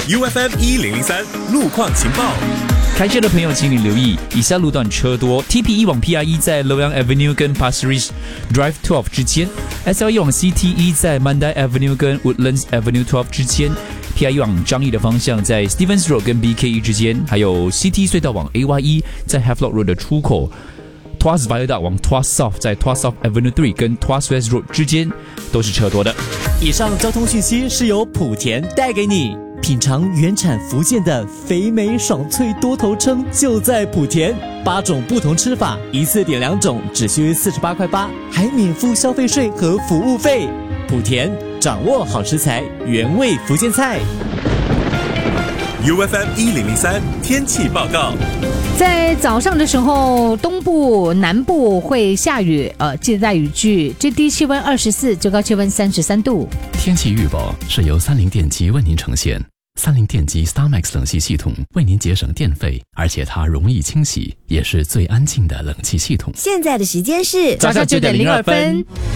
UFM1003 路况情报。 开车的朋友请你留意，以下路段车多 ：TP1 往 PRE 在 Loyang Avenue 跟 Pasir Ris Drive 12之间 ；SL1 往 CTE 在 Mandai Avenue 跟 Woodlands Avenue 12之间；PRE 往张义的方向在 Stevens Road 跟 BKE 之间，还有 CT 隧道往 AYE 在 Havelock Road 的出口。Tuas Viaduct 往 Tuas South 在 Tuas South Avenue 3跟 Tuas West Road 之间都是车多的。 以上交通讯息是由莆田带给你。品尝原产福建的肥美爽脆多头称就在莆田，8种不同吃法，一次点2种，只需48块8，还免付消费税和服务费。莆田掌握好食材，原味福建菜。 UFM1003 天气报告。 在早上的时候，东部、南部会下雨，记得带雨具。最低气温24，最高气温33度。 天气预报是由30电机为您呈现。30电机 StarMax 冷气系统为您节省电费，而且它容易清洗，也是最安静的冷气系统。 现在的时间是早上9点02分。